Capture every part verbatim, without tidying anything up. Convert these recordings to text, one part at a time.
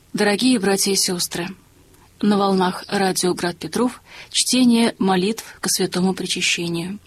Дорогие братья и сестры, на волнах радио «Град Петров» чтение молитв ко святому причащению.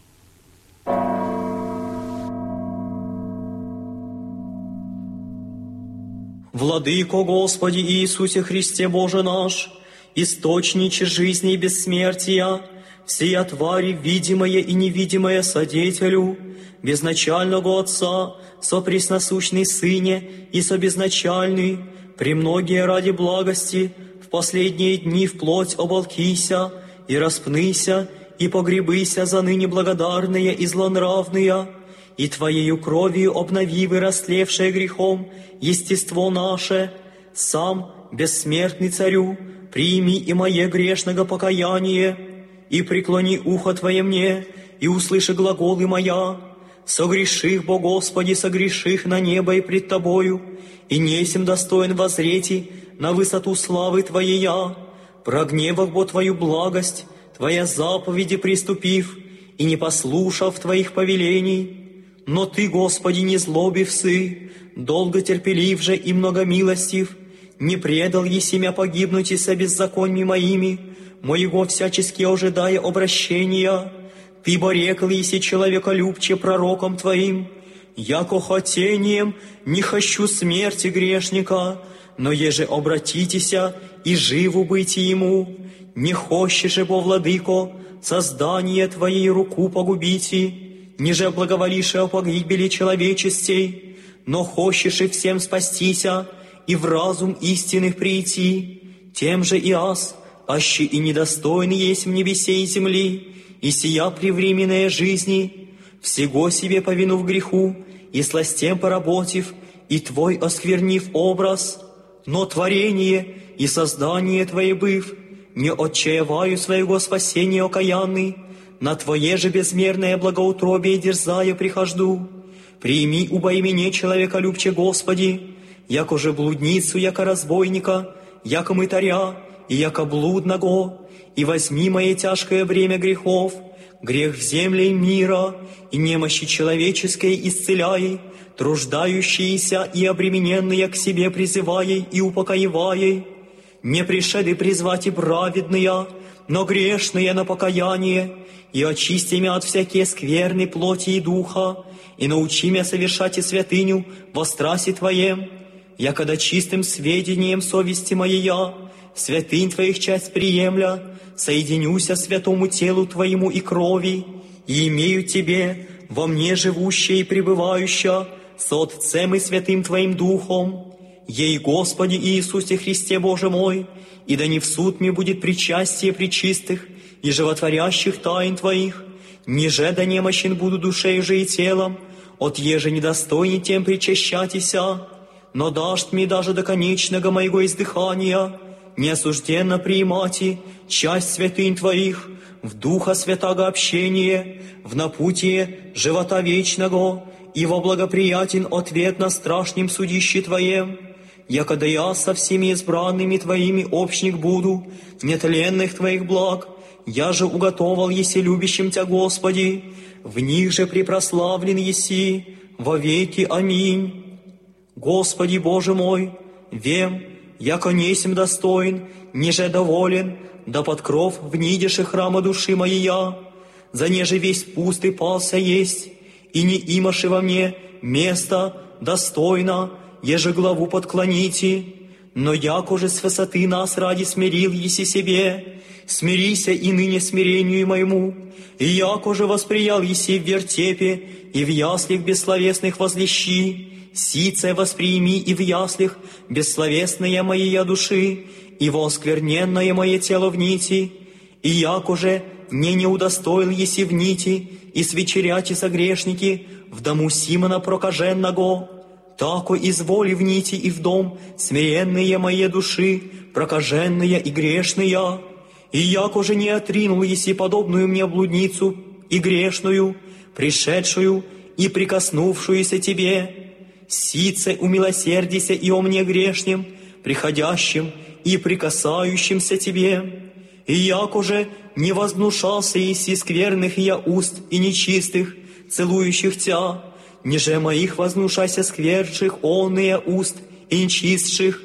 Владыко Господи Иисусе Христе Боже наш, источниче жизни и бессмертия, всея твари, видимое и невидимое содетелю, безначального Отца, сопресносущный Сыне и собезначальный, премногие ради благости, в последние дни вплоть оболкися, и распнися, и погребыся за ныне благодарные и злонравные, и Твоею кровью обновивы растлевшее грехом естество наше, сам, бессмертный Царю, прими и мое грешного покаяние, и преклони ухо Твое мне, и услыши глаголы моя, согреших, бо Господи, согреших на небо и пред Тобою, и несем достоин возрети на высоту славы Твоей я, прогневав бо Твою благость, Твоя заповеди приступив, и не послушав Твоих повелений. Но Ты, Господи, не злобив сы, долго терпелив же и многомилостив, не предал еси мя погибнуть и со беззаконьми моими, моего всячески ожидая обращения. Ты борекал еси человеколюбче пророком Твоим, яко хотением не хочу смерти грешника, но еже обратитеся и живу быть ему, не хочешь же, бо, владыко, создание Твоей руку погубите, ниже благоволише о погибели человечестей, но хочешь и всем спастися, и в разум истинных прийти, тем же и аз, аще и недостойный есть в небесе и земли, и сия превременная жизни, всего себе повинув греху, и сластем поработив, и Твой осквернив образ, но творение и создание Твое быв, не отчаяваю своего спасения окаянный, на Твое же безмерное благоутробие дерзая прихожду. Прими убо имени человеколюбче, Господи, яко же блудницу, яко разбойника, яко мытаря, и яко блудного, и возьми мое тяжкое бремя грехов, грех в земле мира, и немощи человеческой исцеляй, труждающиеся и обремененные к себе призывай и упокоевай. Не пришеды призвать и праведные, но грешные на покаяние, и очисти мя от всякие скверны плоти и духа, и научи мя совершать и святыню во страсе Твоем, якогда чистым сведением совести моей я, святынь Твоих часть приемля, соединюся святому телу Твоему и крови, и имею Тебе, во мне живущее и пребывающее, с Отцем и Святым Твоим Духом, ей, Господи Иисусе Христе Боже мой, и да не в суд мне будет причастие пречистых и животворящих тайн Твоих, ниже да немощен буду душею же и телом, от еже недостойней тем причащатися, но дашь мне даже до конечного моего издыхания, неосужденно приимати часть святынь Твоих, в Духа Святаго общение, в напутие живота вечного, и во благоприятен ответ на страшнем судище Твоем, якогда я со всеми избранными Твоими общник буду, нетленных Твоих благ, я же уготовал еси любящим Тя, Господи, в них же препрославлен еси, во веки. Аминь. Господи Боже мой, вем, яко несем достоин, ниже доволен, да под кров внидеши храма души моей я, за неже весь пустый пался есть, и не имаши во мне место достойно, еже главу подклоните, но яко же с высоты нас ради смирил еси себе, смирися и ныне смирению моему, и яко же восприял еси в вертепе и в яслях бессловесных возлещи, сице восприими и в яслях бессловесные моей души, и во оскверненное мое тело в нити, и яко же не не удостоил еси в нити, и свечеряти согрешники в дому Симона прокаженного, тако изволи в нити и в дом смиренные моей души, прокаженные и грешные, и яко же не отринул еси подобную мне блудницу и грешную, пришедшую и прикоснувшуюся Тебе, сице умилосердися и о мне грешнем, приходящим и прикасающимся Тебе, и яко же не вознушался еси скверных я уст и нечистых, целующих Тя, ниже моих вознушайся скверших онные уст и нечистших,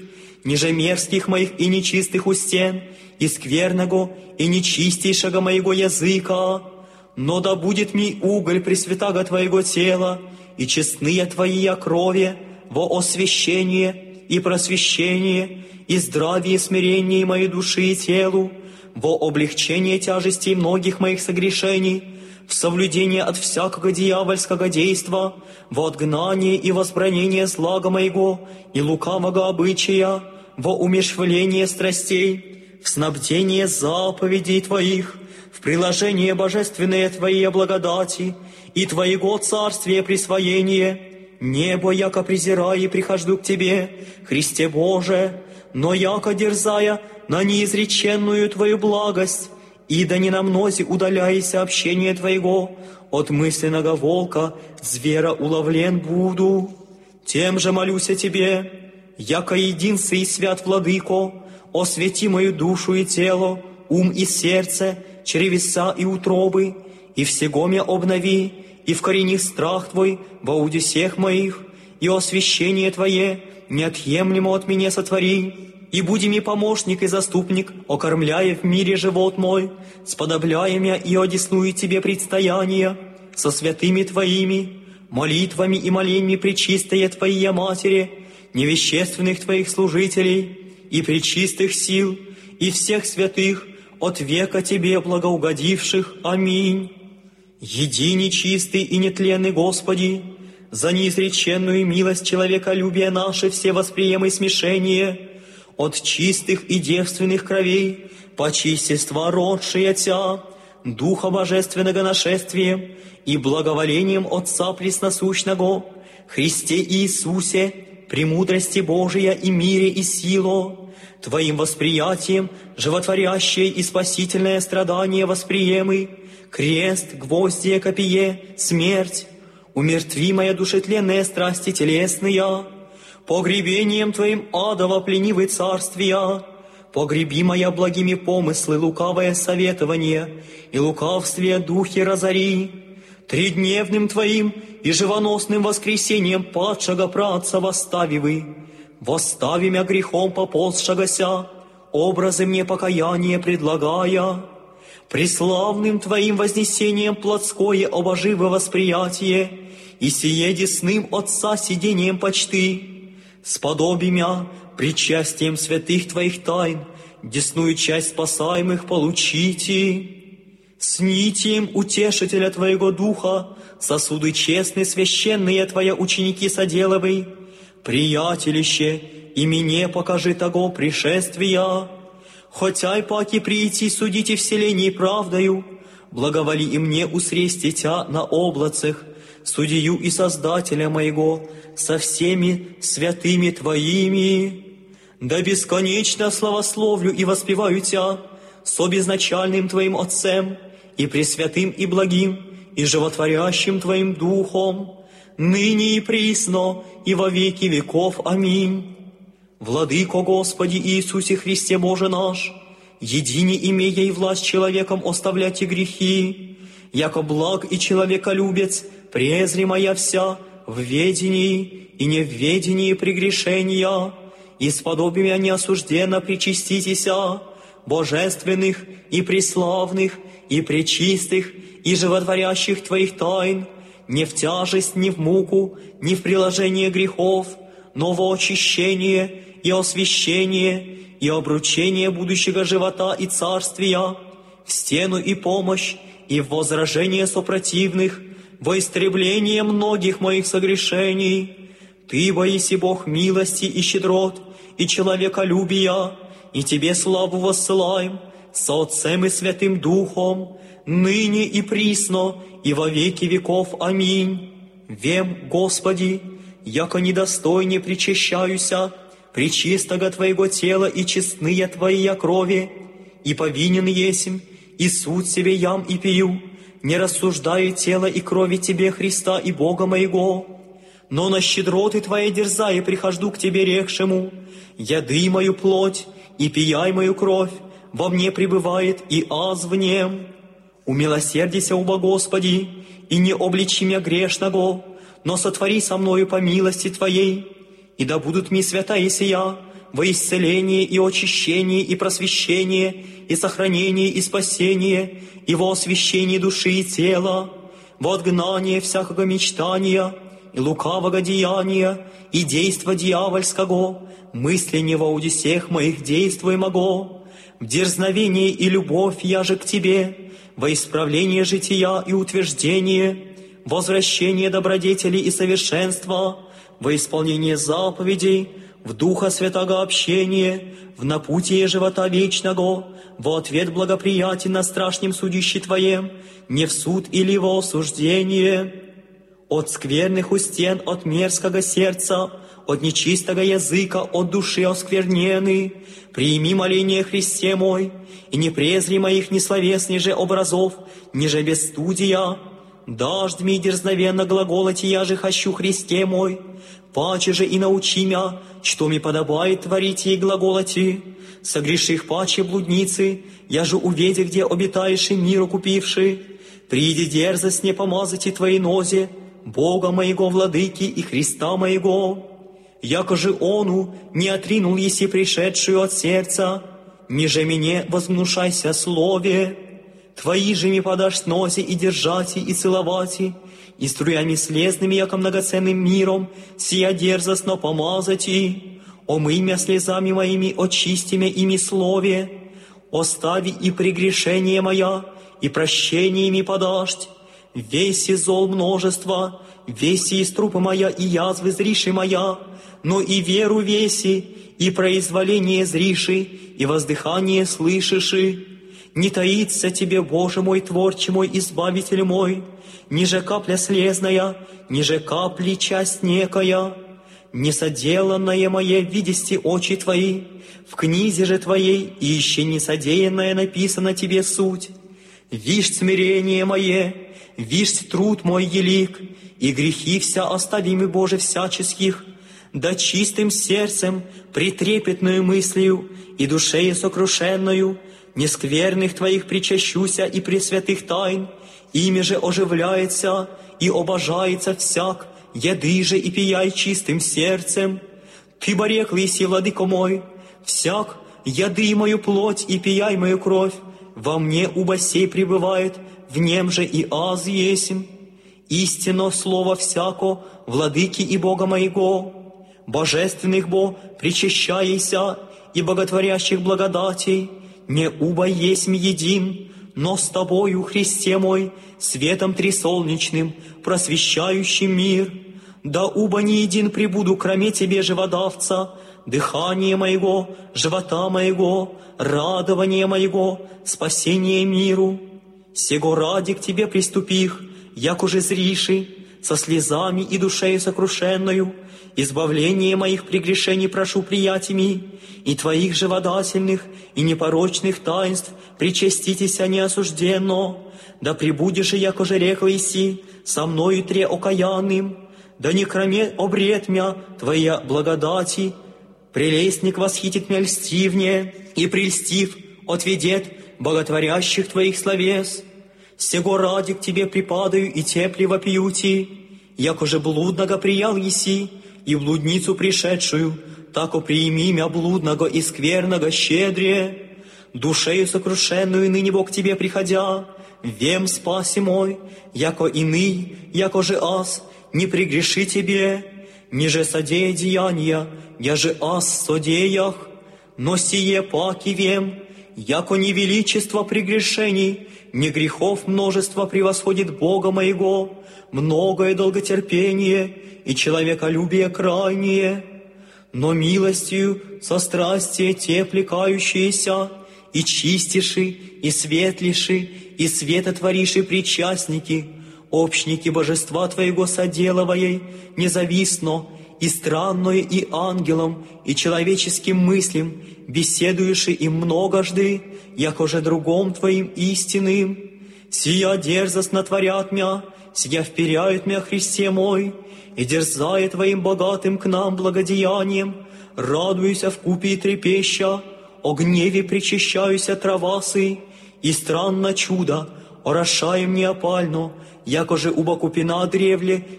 ниже мерзких моих и нечистых устен, и скверного и нечистейшего моего языка. Но да будет ми уголь пресвятаго Твоего тела, и честные Твои крови во освящение и просвещение, и здравие и смирение моей души и телу, во облегчение тяжестей многих моих согрешений, в соблюдение от всякого дьявольского действа, во отгнание и возбранение злага моего и лукавого обычая, во умерщвление страстей, в снабдение заповедей Твоих, в приложение божественные Твоей благодати и Твоего царствия присвоение. Небо, яко презирая, и прихожду к Тебе, Христе Боже, но яко дерзая на неизреченную Твою благость, и да не на мнозе удаляйся общение Твоего, от мысленного волка звера уловлен буду. Тем же молюся Тебе, яко единстве и свят Владыко, освети мою душу и тело, ум и сердце, чревеса и утробы, и всего мя обнови, и вкорени страх Твой во удесех моих, и освящение Твое неотъемлемо от меня сотвори, и буди ми помощник и заступник, окормляя в мире живот мой, сподобляя мя и одесную Тебе предстояние, со святыми Твоими, молитвами и моленьми пречистая Твоя Матери, невещественных Твоих служителей, и пречистых сил, и всех святых, от века Тебе благоугодивших. Аминь. Единый, чистый и нетленный Господи, за неизреченную милость человеколюбия наше все восприемы смешение, от чистых и девственных кровей, по чистества родшие Тя, Духа Божественного нашествием и благоволением Отца Пресносущного, Христе Иисусе, премудрости Божия и мире и силу, Твоим восприятием животворящее и спасительное страдание восприемы, крест, гвоздие, копье, смерть, умертви моя душетленная страсти телесные, погребением Твоим адово пленивы царствия, погреби моя благими помыслы лукавое советование и лукавствие духи разори, тридневным Твоим и живоносным воскресением падшего праотца восставивы, восстави мя грехом поползшегося, образы мне покаяние предлагая, преславным Твоим вознесением плотское обоживы восприятие, и сие десным Отца сидением почты, сподоби мя причастием святых Твоих тайн, десную часть спасаемых получите, с нитием утешителя Твоего Духа, сосуды честные, священные Твоя ученики соделывай, приятелище, и мне покажи того пришествия, хотя и паки прийти судите вселенной правдою, благоволи и мне усрести Тя на облацах, судью и Создателя моего, со всеми святыми Твоими. Да бесконечно славословлю и воспеваю Тя, со безначальным Твоим Отцем, и пресвятым и благим, и животворящим Твоим Духом, ныне и присно, и во веки веков. Аминь. Владыко Господи Иисусе Христе Боже наш, едине имея и власть человеком оставлять и грехи, яко благ и человеколюбец, презри моя вся в ведении и не в ведении прегрешения, и сподоби мя неосужденно причаститеся, божественных и преславных, и пречистых, и животворящих Твоих тайн, не в тяжесть, ни в муку, ни в приложение грехов, но во очищение и освящение, и обручение будущего живота и царствия, в стену и помощь, и в возражение сопротивных, во истребление многих моих согрешений. Ты, боиси Бог милости и щедрот, и человеколюбия, и Тебе славу воссылаем, со Отцем и Святым Духом, ныне и присно, и во веки веков. Аминь. Вем, Господи, яко недостойне причащаюся, пречистого Твоего тела и честные Твои крови, и повинен есмь, и суд себе ям и пью, не рассуждаю тела и крови Тебе, Христа и Бога моего, но на щедроты Твои дерзая прихожду к Тебе рекшему, яды мою плоть и пияй мою кровь, во мне пребывает и аз в нем. Умилосердися, уба Господи, и не обличи мя грешного, но сотвори со мною по милости Твоей, и да будут ми святая сия, во исцеление и очищение и просвещение, и сохранение и спасение, и во освящение души и тела, во отгнание всякого мечтания и лукавого деяния, и действа дьявольского, мысления во удесех моих действуемого, в дерзновение и любовь я же к Тебе, во исправление жития и утверждение, возвращение добродетели и совершенства, во исполнение заповедей, в Духа Святого общения, в напутие живота вечного, во ответ благоприятен на страшном судище Твоем, не в суд или во осуждение. От скверных устен, от мерзкого сердца, от нечистого языка, от души осквернены, прими моление Христе мой, и не презри моих несловесных же образов, ниже бесстудия. Дождь ми дерзновенно глаголоти, я же хочу Христе мой, паче же и научи мя, что ми подобает творить ей глаголоти. Согреших паче блудницы, я же уведе, где обитаешь и миру купивши. Приди дерзость не помазати Твоей нозе, Бога моего, Владыки и Христа моего. Яко же Ону не отринул еси пришедшую от сердца, ниже мне возгнушайся слове. Твои же ми подашь нозе и держати, и целовати, и струями слезными, яко многоценным миром, сия дерзостно помазати. Омый мя слезами моими, очисти мя ими слове, остави и прегрешение моя, и прощение ми подашь. Веси зол множество, веси из трупа моя, и язвы зриши моя, но и веру веси, и произволение зриши, и воздыхание слышиши. Не таится Тебе, Боже мой, Творче мой, Избавитель мой, ниже капля слезная, ниже капли часть некая, несоделанное мое видести очи Твои, в книзе же Твоей, и еще несодеянное написано Тебе суть. Вишь смирение мое, вишь труд мой елик, и грехи вся оставимы, Боже, всяческих, да чистым сердцем, притрепетную мыслью и душею сокрушенную, нескверных Твоих причащуся и пресвятых тайн, ими же оживляется и обожается всяк, еды же и пияй чистым сердцем. Ты борекл еси, Владыко мой, всяк, еды мою плоть и пияй мою кровь, во мне уба сей пребывает, в нем же и аз есмь. Истинно слово всяко, Владыки и Бога моего, божественных бо причащайся и боготворящих благодатей, не уба есмь един, но с Тобою, Христе мой, светом трисолнечным, просвещающим мир. Да уба не един прибуду, кроме Тебе, живодавца, дыхание моего, живота моего, радование моего, спасение миру. Сего ради к Тебе приступих, як уже зриши, со слезами и душею сокрушенную, избавление моих прегрешений прошу приятиями, и Твоих живодательных и непорочных таинств причаститеся неосужденно, да прибудешь и, як уже рекла иси, со мною тре окаянным, да не кроме обрет мя Твоя благодати, прелестник восхитит мя льстивнее, и прельстив отведет боготворящих Твоих словес. Сего ради к Тебе припадаю и тепле вопиюти, як уже блудного приял еси, и блудницу пришедшую, тако приими мя блудного и скверного щедрее. Душею сокрушенную ныне Бог к Тебе приходя, вем спаси мой, яко иный, яко же аз, не прегреши Тебе, ниже содея деяния, я же аз содеях, но сие паки вем, яко не величество прегрешений, не грехов множество превосходит Бога моего, многое долготерпение и человеколюбие крайнее, но милостью со страстие те плекающиеся, и чистиши, и светлиши, и светотвориши причастники, общники божества Твоего соделывая, независно, и странное, и ангелом, и человеческим мыслям, беседуешь им многожды, яко же другом Твоим истинным. Сия дерзостно творят мя, сия вперяют мя, Христе мой, и дерзая Твоим богатым к нам благодеянием, радуюся вкупе и трепеща, о гневе причащаюся травасы, и странно чудо, орошаем неопально, яко же уба купина древле,